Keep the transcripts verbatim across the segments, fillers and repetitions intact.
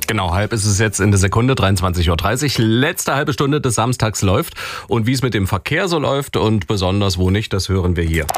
Genau, halb ist es jetzt in der Sekunde, dreiundzwanzig Uhr dreißig. Letzte halbe Stunde des Samstags läuft. Und wie es mit dem Verkehr so läuft und besonders wo nicht, das hören wir hier.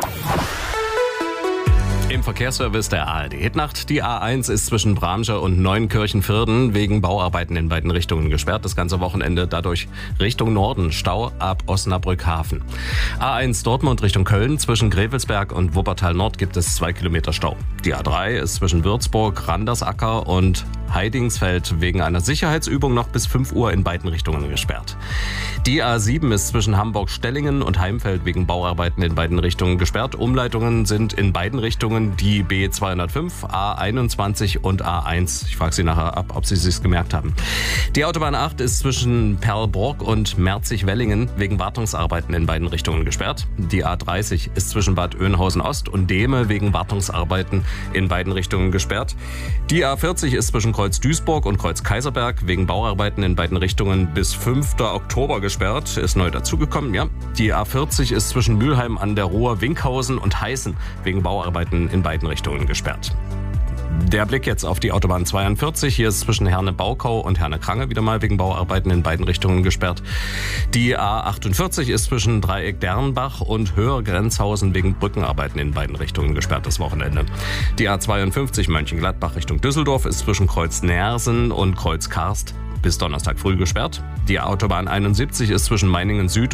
Im Verkehrsservice der A R D Hitnacht. Die A eins ist zwischen Bramsche und Neunkirchen-Vierden wegen Bauarbeiten in beiden Richtungen gesperrt. Das ganze Wochenende dadurch Richtung Norden, Stau ab Osnabrück-Hafen. A eins Dortmund Richtung Köln. Zwischen Grevelsberg und Wuppertal Nord gibt es zwei Kilometer Stau. Die A drei ist zwischen Würzburg, Randersacker und Heidingsfeld wegen einer Sicherheitsübung noch bis fünf Uhr in beiden Richtungen gesperrt. Die A sieben ist zwischen Hamburg-Stellingen und Heimfeld wegen Bauarbeiten in beiden Richtungen gesperrt. Umleitungen sind in beiden Richtungen die B zweihundertfünf, A einundzwanzig und A eins. Ich frage Sie nachher ab, ob Sie es sich gemerkt haben. Die Autobahn acht ist zwischen Perlbrock und Merzig-Wellingen wegen Wartungsarbeiten in beiden Richtungen gesperrt. Die A dreißig ist zwischen Bad Oeynhausen-Ost und Dehme wegen Wartungsarbeiten in beiden Richtungen gesperrt. Die A vierzig ist zwischen Kreuz-Duisburg und Kreuz-Kaiserberg wegen Bauarbeiten in beiden Richtungen bis fünften Oktober gesperrt. Ist neu dazugekommen, ja. Die A vierzig ist zwischen Mülheim an der Ruhr, Winkhausen und Heißen wegen Bauarbeiten in beiden Richtungen gesperrt. Der Blick jetzt auf die Autobahn zweiundvierzig. Hier ist zwischen Herne-Baukau und Herne-Krange wieder mal wegen Bauarbeiten in beiden Richtungen gesperrt. Die A achtundvierzig ist zwischen Dreieck-Dernbach und Höher-Grenzhausen wegen Brückenarbeiten in beiden Richtungen gesperrt das Wochenende. Die A zweiundfünfzig Mönchengladbach Richtung Düsseldorf ist zwischen Kreuz-Nersen und Kreuz-Karst bis Donnerstag früh gesperrt. Die Autobahn einundsiebzig ist zwischen Meiningen Süd